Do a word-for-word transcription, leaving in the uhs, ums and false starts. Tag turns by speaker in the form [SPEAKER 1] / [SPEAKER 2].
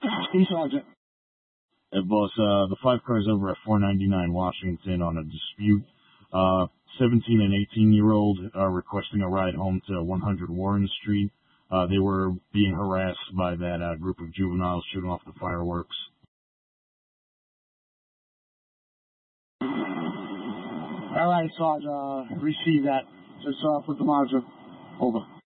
[SPEAKER 1] Hey, Sergeant.
[SPEAKER 2] Hey, boss, uh, the five cars over at four ninety-nine Washington on a dispute. Uh, seventeen and eighteen-year-old are requesting a ride home to one hundred Warren Street. Uh, they were being harassed by that uh, group of juveniles shooting off the fireworks.
[SPEAKER 1] All right, Sarge, uh, receive that. Just uh, put the monitor over.